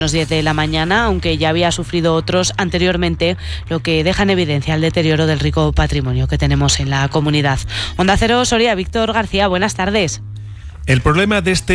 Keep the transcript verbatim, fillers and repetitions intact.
Las diez de la mañana, aunque ya había sufrido otros anteriormente, lo que deja en evidencia el deterioro del rico patrimonio que tenemos en la comunidad. Onda Cero, Soria, Víctor García, buenas tardes. El problema de este